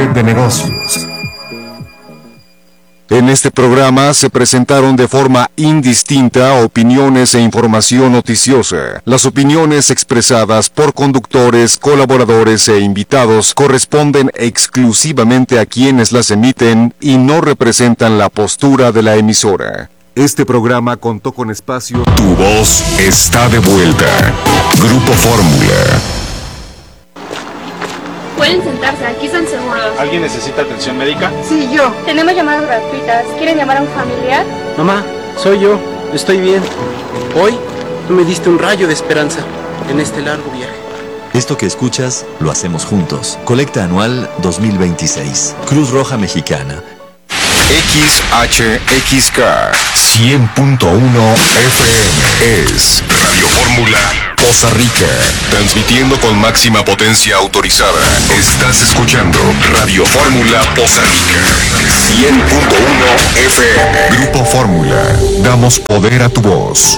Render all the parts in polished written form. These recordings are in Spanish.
Hombre de Negocios. En este programa se presentaron de forma indistinta opiniones e información noticiosa. Las opiniones expresadas por conductores, colaboradores e invitados corresponden exclusivamente a quienes las emiten y no representan la postura de la emisora. Este programa contó con espacio. Tu voz está de vuelta. Grupo Fórmula. Pueden sentarse, aquí están seguros. ¿Alguien necesita atención médica? Sí, yo. Tenemos llamadas gratuitas. ¿Quieren llamar a un familiar? Mamá, soy yo. Estoy bien. Hoy tú me diste un rayo de esperanza en este largo viaje. Esto que escuchas lo hacemos juntos. Colecta anual 2026. Cruz Roja Mexicana. XHXK 100.1 FM es Radio Fórmula Poza Rica, transmitiendo con máxima potencia autorizada. Estás escuchando Radio Fórmula Poza Rica 100.1 FM. Grupo Fórmula, damos poder a tu voz.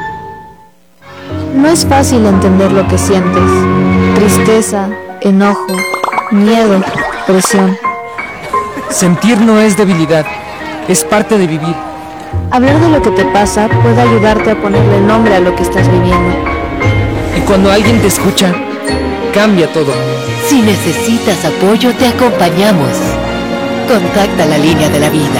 No es fácil entender lo que sientes. Tristeza, enojo, miedo, presión. Sentir no es debilidad, es parte de vivir. Hablar de lo que te pasa puede ayudarte a ponerle nombre a lo que estás viviendo. Y cuando alguien te escucha, cambia todo. Si necesitas apoyo, te acompañamos. Contacta la línea de la vida.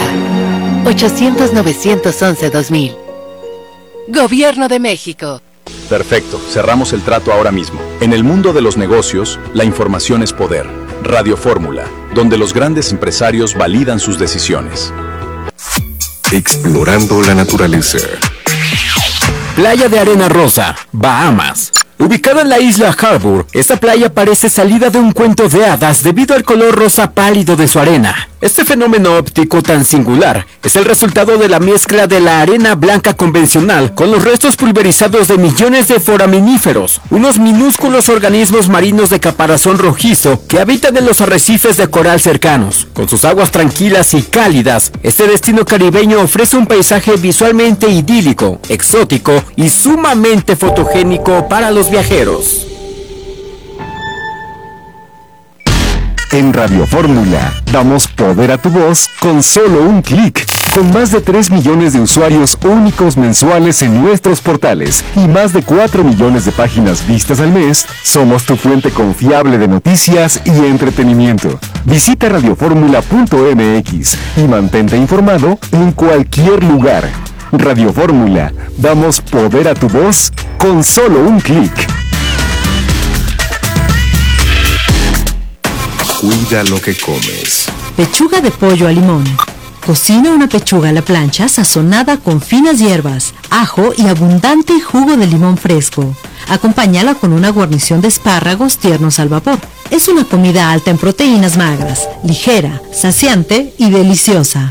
800-911-2000. Gobierno de México. Perfecto, cerramos el trato ahora mismo. En el mundo de los negocios, la información es poder. Radio Fórmula, donde los grandes empresarios validan sus decisiones. Explorando la naturaleza. Playa de Arena Rosa, Bahamas. Ubicada en la isla Harbour, esta playa parece salida de un cuento de hadas debido al color rosa pálido de su arena. Este fenómeno óptico tan singular es el resultado de la mezcla de la arena blanca convencional con los restos pulverizados de millones de foraminíferos, unos minúsculos organismos marinos de caparazón rojizo que habitan en los arrecifes de coral cercanos. Con sus aguas tranquilas y cálidas, este destino caribeño ofrece un paisaje visualmente idílico, exótico y sumamente fotogénico para los viajeros. En Radio Fórmula, damos poder a tu voz con solo un clic. Con más de 3 millones de usuarios únicos mensuales en nuestros portales y más de 4 millones de páginas vistas al mes, somos tu fuente confiable de noticias y entretenimiento. Visita radioformula.mx y mantente informado en cualquier lugar. Radio Fórmula, damos poder a tu voz con solo un clic. Cuida lo que comes. Pechuga de pollo a limón. Cocina una pechuga a la plancha sazonada con finas hierbas, ajo y abundante jugo de limón fresco. Acompáñala con una guarnición de espárragos tiernos al vapor. Es una comida alta en proteínas magras, ligera, saciante y deliciosa.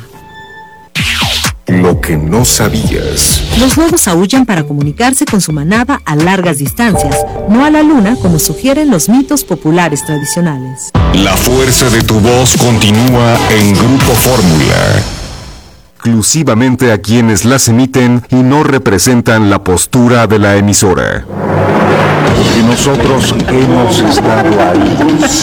Lo que no sabías. Los lobos aúllan para comunicarse con su manada a largas distancias, no a la luna como sugieren los mitos populares tradicionales. La fuerza de tu voz continúa en Grupo Fórmula. Exclusivamente a quienes las emiten y no representan la postura de la emisora. Porque nosotros hemos estado ahí.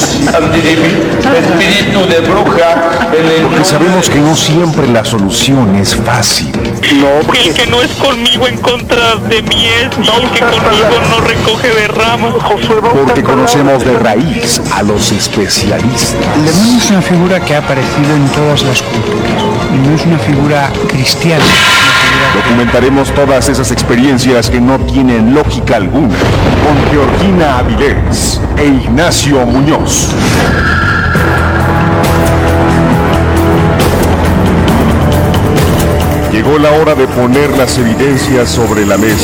Espíritu de bruja. Porque sabemos que no siempre la solución es fácil. No, porque el que no es conmigo en contra de mí es, y el que conmigo no recoge de ramas. Porque conocemos de raíz a los especialistas. El demonio es una figura que ha aparecido en todas las culturas. Y no es una figura cristiana. Documentaremos todas esas experiencias que no tienen lógica alguna con Georgina Avilés e Ignacio Muñoz. Llegó la hora de poner las evidencias sobre la mesa.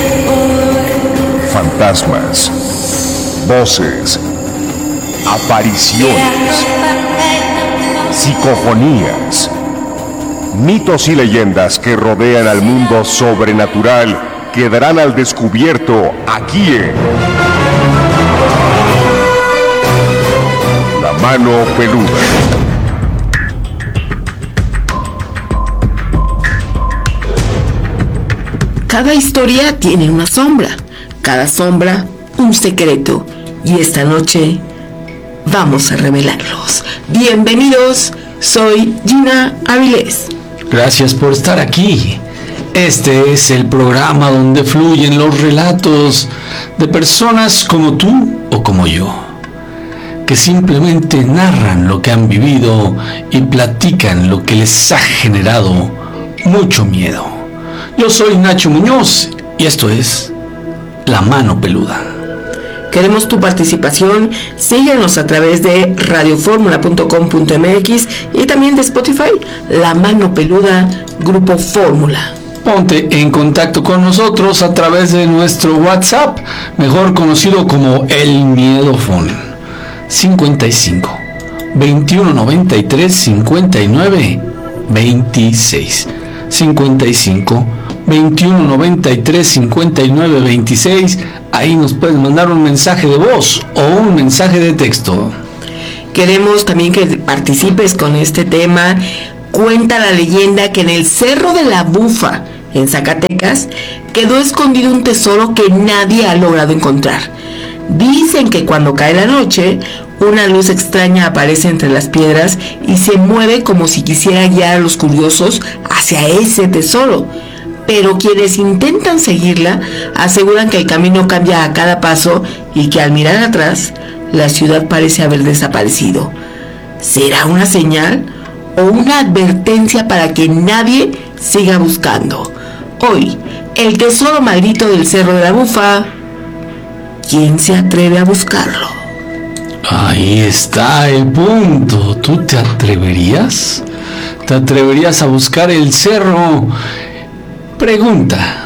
Fantasmas, voces, apariciones, psicofonías, mitos y leyendas que rodean al mundo sobrenatural quedarán al descubierto aquí en La Mano Peluda. Cada historia tiene una sombra, cada sombra un secreto. Y esta noche vamos a revelarlos. Bienvenidos, soy Gina Avilés. Gracias por estar aquí. Este es el programa donde fluyen los relatos de personas como tú o como yo, que simplemente narran lo que han vivido y platican lo que les ha generado mucho miedo. Yo soy Nacho Muñoz y esto es La Mano Peluda. Queremos tu participación. Síguenos a través de radioformula.com.mx y también de Spotify. La Mano Peluda, Grupo Fórmula. Ponte en contacto con nosotros a través de nuestro WhatsApp, mejor conocido como El Miedofón. 55 21 93 59 26. 55 21 93 59 26. Ahí nos puedes mandar un mensaje de voz o un mensaje de texto. Queremos también que participes con este tema. Cuenta la leyenda que en el Cerro de la Bufa, en Zacatecas, quedó escondido un tesoro que nadie ha logrado encontrar. Dicen que cuando cae la noche, una luz extraña aparece entre las piedras y se mueve como si quisiera guiar a los curiosos hacia ese tesoro. Pero quienes intentan seguirla aseguran que el camino cambia a cada paso y que al mirar atrás, la ciudad parece haber desaparecido. ¿Será una señal o una advertencia para que nadie siga buscando? Hoy, el tesoro maldito del Cerro de la Bufa. ¿Quién se atreve a buscarlo? Ahí está el punto. ¿Tú te atreverías? ¿Te atreverías a buscar el cerro? Pregunta: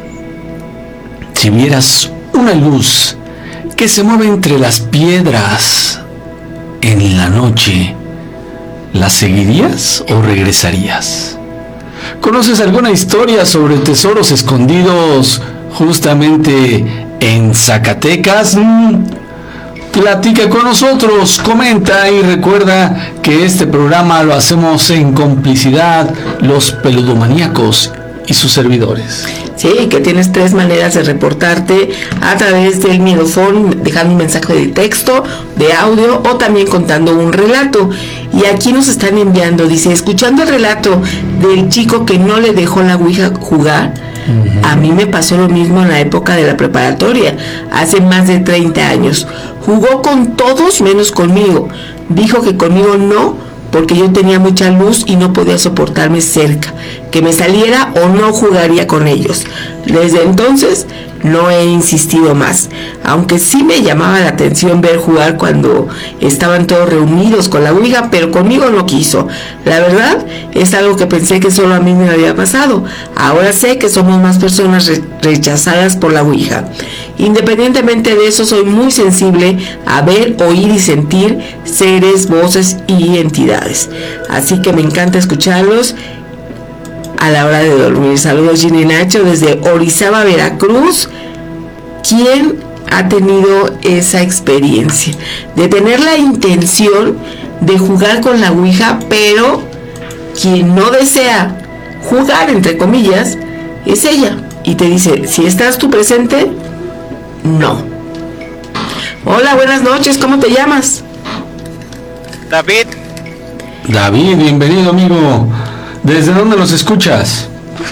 si vieras una luz que se mueve entre las piedras en la noche, ¿la seguirías o regresarías? ¿Conoces alguna historia sobre tesoros escondidos justamente en Zacatecas? Platica con nosotros, comenta y recuerda que este programa lo hacemos en complicidad los peludomaníacos y sus servidores. Sí, que tienes 3 maneras de reportarte: a través del Miedofón, dejando un mensaje de texto, de audio o también contando un relato. Y aquí nos están enviando, dice, escuchando el relato del chico que no le dejó la ouija jugar. A mí me pasó lo mismo en la época de la preparatoria, hace más de 30 años. Jugó con todos menos conmigo. Dijo que conmigo no, porque yo tenía mucha luz y no podía soportarme cerca, que me saliera o no jugaría con ellos. Desde entonces no he insistido más, aunque sí me llamaba la atención ver jugar cuando estaban todos reunidos con la ouija, pero conmigo no quiso. La verdad es algo que pensé que solo a mí me había pasado. Ahora sé que somos más personas rechazadas por la ouija. Independientemente de eso, soy muy sensible a ver, oír y sentir seres, voces y entidades. Así que me encanta escucharlos a la hora de dormir. Saludos, Gina y Nacho, desde Orizaba, Veracruz. ¿Quién ha tenido esa experiencia de tener la intención de jugar con la ouija, pero quien no desea jugar, entre comillas, es ella? Y te dice, si estás tú presente, no. Hola, buenas noches, ¿cómo te llamas? David. David, bienvenido, amigo. ¿Desde dónde nos escuchas?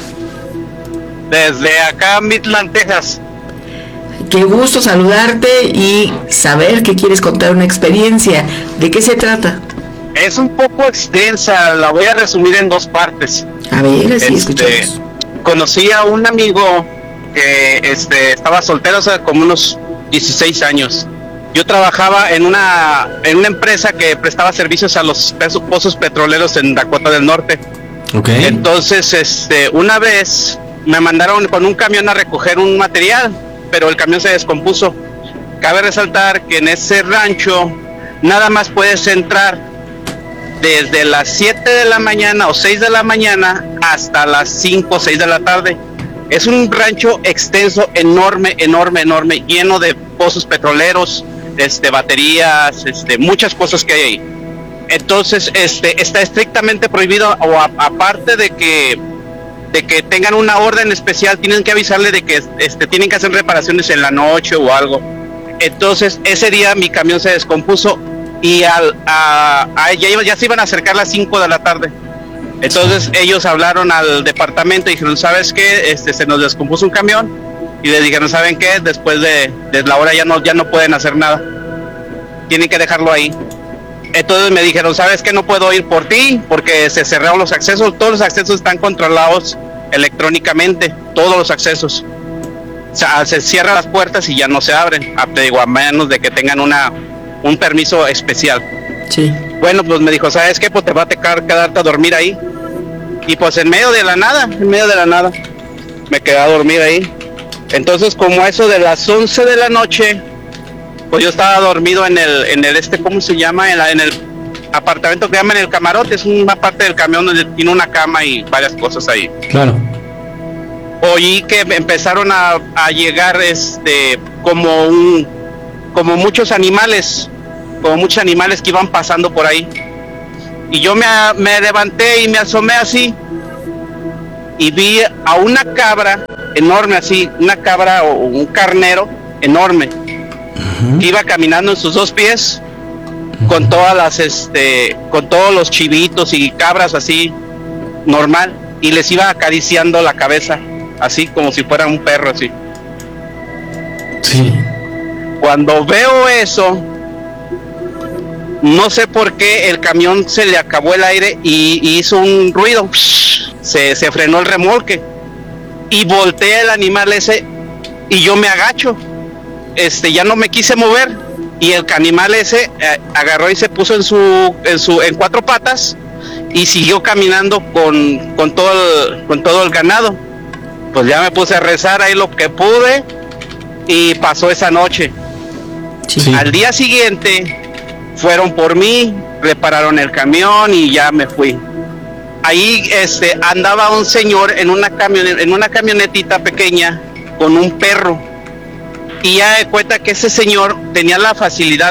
Desde acá, Midland, Texas. Qué gusto saludarte y saber que quieres contar una experiencia. ¿De qué se trata? Es un poco extensa, la voy a resumir en 2 partes. A ver, así escuchamos. Conocí a un amigo que estaba soltero hace como unos 16 años. Yo trabajaba en una empresa que prestaba servicios a los pozos petroleros en Dakota del Norte. Okay. Entonces, una vez me mandaron con un camión a recoger un material, pero el camión se descompuso. Cabe resaltar que en ese rancho nada más puedes entrar desde las 7 de la mañana o 6 de la mañana hasta las 5 o 6 de la tarde. Es un rancho extenso, enorme, lleno de pozos petroleros, baterías, muchas cosas que hay ahí. Entonces, está estrictamente prohibido, o aparte de que tengan una orden especial, tienen que avisarle de que tienen que hacer reparaciones en la noche o algo. Entonces, ese día mi camión se descompuso y ya se iban a acercar las 5 de la tarde. Entonces ellos hablaron al departamento y dijeron, ¿sabes qué? Se nos descompuso un camión, y les dijeron, ¿saben qué? Después de la hora ya no pueden hacer nada, tienen que dejarlo ahí. Entonces me dijeron, ¿sabes qué? No puedo ir por ti porque se cerraron los accesos, todos los accesos están controlados electrónicamente, todos los accesos. O sea, se cierran las puertas y ya no se abren, te digo, a menos de que tengan un permiso especial. Sí. Bueno, pues me dijo, ¿sabes qué? Pues te va a tocar quedarte a dormir ahí. Y pues en medio de la nada, me quedé a dormir ahí. Entonces, como eso de las 11 de la noche, pues yo estaba dormido en el ¿cómo se llama? En el apartamento que llaman el camarote, es una parte del camión donde tiene una cama y varias cosas ahí. Claro. Oí que empezaron a llegar como muchos animales que iban pasando por ahí. Y yo me levanté y me asomé así y vi a una cabra enorme, así, una cabra o un carnero enorme, que iba caminando en sus dos pies, con todas con todos los chivitos y cabras así, normal, y les iba acariciando la cabeza, así como si fuera un perro, así. Sí. Cuando veo eso, no sé por qué el camión se le acabó el aire y hizo un ruido, se frenó el remolque, y voltea el animal ese, y yo me agacho, ya no me quise mover, y el animal ese agarró y se puso en cuatro patas y siguió caminando con todo el ganado. Pues ya me puse a rezar ahí lo que pude y pasó esa noche. Sí. Al día siguiente fueron por mí, repararon el camión y ya me fui. Ahí andaba un señor en una camionetita pequeña con un perro, y ya de cuenta que ese señor tenía la facilidad,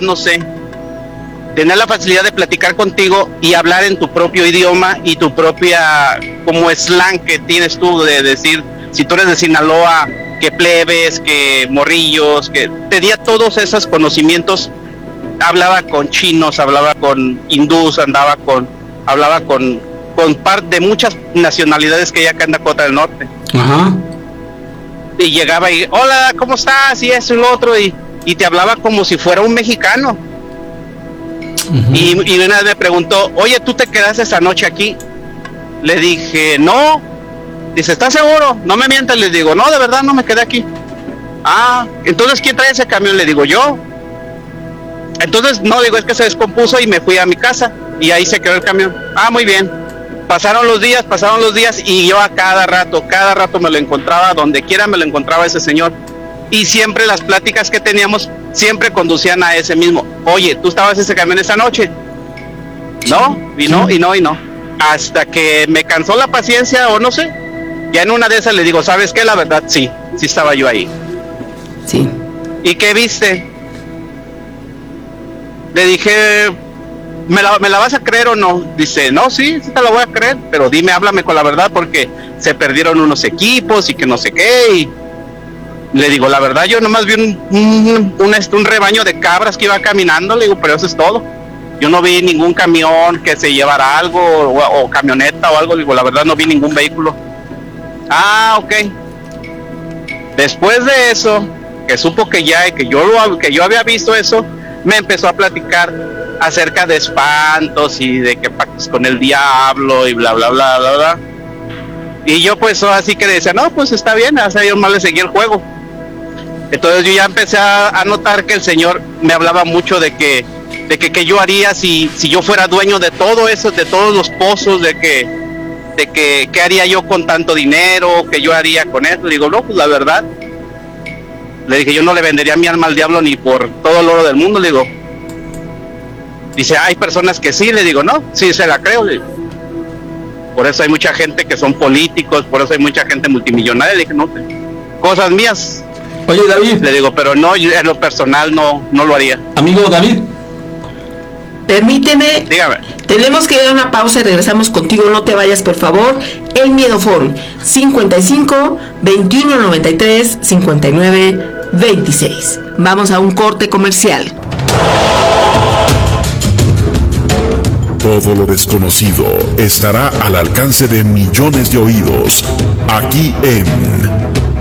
de platicar contigo y hablar en tu propio idioma y tu propia como slang que tienes tú, de decir, si tú eres de Sinaloa, que plebes, que morrillos, que tenía todos esos conocimientos. Hablaba con chinos, hablaba con hindús, hablaba con parte de muchas nacionalidades que hay acá en Dakota del Norte. Ajá. Y llegaba y, hola, ¿cómo estás? Y eso y lo otro, y te hablaba como si fuera un mexicano. Uh-huh. Y una vez me preguntó, oye, ¿tú te quedaste esa noche aquí? Le dije, no. Dice, ¿estás seguro? No me mientas. Le digo, no, de verdad no me quedé aquí. Ah, entonces, ¿quién trae ese camión? Le digo, yo. Entonces, no, digo, es que se descompuso y me fui a mi casa y ahí se quedó el camión. Ah, muy bien. Pasaron los días y yo a cada rato me lo encontraba, donde quiera me lo encontraba ese señor. Y siempre las pláticas que teníamos siempre conducían a ese mismo. Oye, ¿tú estabas en ese camión esa noche? No, y no. Hasta que me cansó la paciencia o no sé. Ya en una de esas le digo, ¿sabes qué? La verdad, sí estaba yo ahí. Sí. ¿Y qué viste? Le dije, ¿me la vas a creer o no? Dice, no, sí te la voy a creer, pero dime, háblame con la verdad, porque se perdieron unos equipos y que no sé qué. Y le digo, la verdad, yo nomás vi un rebaño de cabras que iba caminando. Le digo, pero eso es todo. Yo no vi ningún camión que se llevara algo o camioneta o algo. Le digo, la verdad, no vi ningún vehículo. Ah, ok. Después de eso, que supo que yo había visto eso, me empezó a platicar acerca de espantos y de que pactos con el diablo y bla, bla, bla, bla, bla. Y yo pues así que decía, no, pues está bien, hace yo más le seguí el juego. Entonces yo ya empecé a notar que el señor me hablaba mucho de que yo haría si yo fuera dueño de todo eso, de todos los pozos, de que qué haría yo con tanto dinero, qué yo haría con eso. Le digo, no, pues la verdad, le dije, yo no le vendería mi alma al diablo ni por todo el oro del mundo. Le digo, dice, hay personas que sí. Le digo, no, sí se la creo. Le digo, por eso hay mucha gente que son políticos, por eso hay mucha gente multimillonaria. Le dije, no, cosas mías. Oye, David. Le digo, pero no, yo en lo personal no lo haría. Amigo David. Permíteme. Dígame. Tenemos que dar una pausa y regresamos contigo. No te vayas, por favor. El Miedofón 55 21 93 59 26. Vamos a un corte comercial. Todo lo desconocido estará al alcance de millones de oídos, aquí en